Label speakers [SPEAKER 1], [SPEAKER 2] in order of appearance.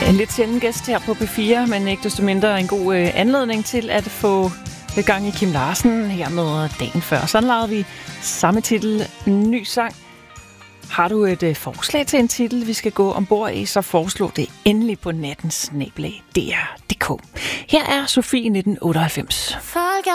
[SPEAKER 1] En lidt sjælden gæst her på P4, men ikke desto mindre en god anledning til at få gang i Kim Larsen her med Dagen Før. Sådan lavede vi samme titel, ny sang. Har du et forslag til en titel, vi skal gå ombord i, så foreslå det endelig på nattens@dr.dk. Her er Sofie 1998.
[SPEAKER 2] Folk